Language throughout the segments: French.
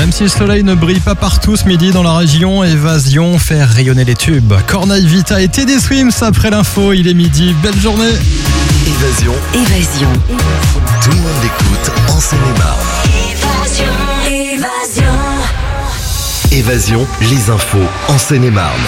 Même si le soleil ne brille pas partout ce midi dans la région, Évasion fait rayonner les tubes. Corneille Vita et Teddy Swims après l'info, il est midi. Belle journée. Évasion. Tout le monde écoute en Seine-et-Marne. Évasion, les infos en Seine-et-Marne.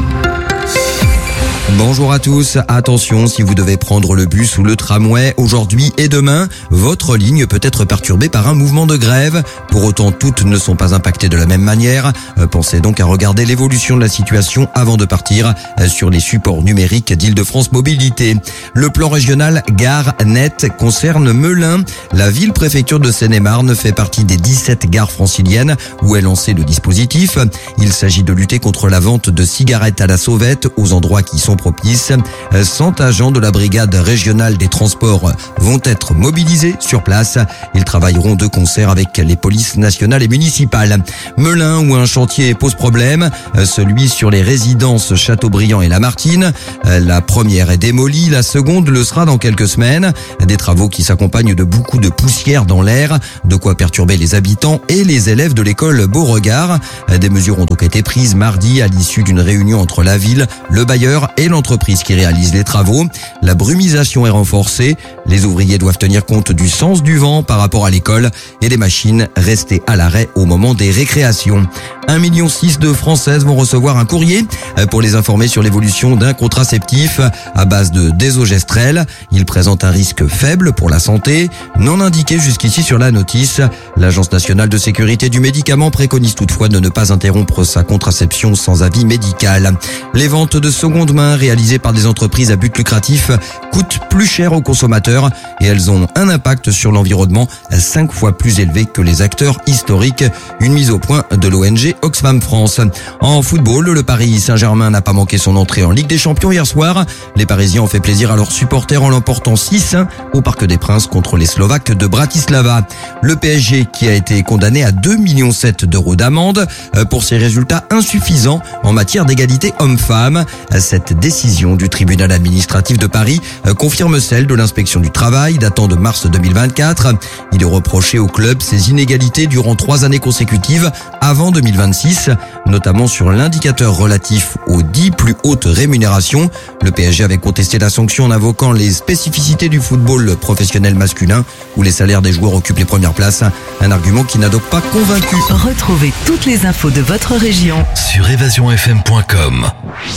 Bonjour à tous, attention si vous devez prendre le bus ou le tramway aujourd'hui et demain, votre ligne peut être perturbée par un mouvement de grève. Pour autant, toutes ne sont pas impactées de la même manière. Pensez donc à regarder l'évolution de la situation avant de partir sur les supports numériques d'Île-de-France Mobilité. Le plan régional Gare Net concerne Melun. La ville-préfecture de Seine-et-Marne fait partie des 17 gares franciliennes où est lancé le dispositif. Il s'agit de lutter contre la vente de cigarettes à la sauvette aux endroits qui sont propices. 100 agents de la brigade régionale des transports vont être mobilisés sur place. Ils travailleront de concert avec les polices nationales et municipales. Melun, où un chantier pose problème, celui sur les résidences Châteaubriand et Lamartine. La première est démolie, la seconde le sera dans quelques semaines. Des travaux qui s'accompagnent de beaucoup de poussière dans l'air, de quoi perturber les habitants et les élèves de l'école Beauregard. Des mesures ont donc été prises mardi à l'issue d'une réunion entre la ville, le bailleur et l'entreprise qui réalise les travaux. La brumisation est renforcée. Les ouvriers doivent tenir compte du sens du vent par rapport à l'école et des machines restées à l'arrêt au moment des récréations. 1,6 million de Françaises vont recevoir un courrier pour les informer sur l'évolution d'un contraceptif à base de désogestrel. Il présente un risque faible pour la santé, non indiqué jusqu'ici sur la notice. L'Agence nationale de sécurité du médicament préconise toutefois de ne pas interrompre sa contraception sans avis médical. Les ventes de seconde main réalisées par des entreprises à but lucratif coûtent plus cher aux consommateurs et elles ont un impact sur l'environnement 5 fois plus élevé que les acteurs historiques. Une mise au point de l'ONG Oxfam France. En football, le Paris Saint-Germain n'a pas manqué son entrée en Ligue des Champions hier soir. Les Parisiens ont fait plaisir à leurs supporters en l'emportant 6-1 au Parc des Princes contre les Slovaques de Bratislava. Le PSG qui a été condamné à 2,7 millions d'euros d'amende pour ses résultats insuffisants en matière d'égalité homme-femme. Cette décision du tribunal administratif de Paris confirme celle de l'inspection du travail datant de mars 2024. Il est reproché au club ses inégalités durant 3 années consécutives avant 2026, notamment sur l'indicateur relatif aux 10 plus hautes rémunérations. Le PSG avait contesté la sanction en invoquant les spécificités du football professionnel masculin où les salaires des joueurs occupent les premières places. Un argument qui n'a donc pas convaincu. Retrouvez toutes les infos de votre région Sur évasionfm.com.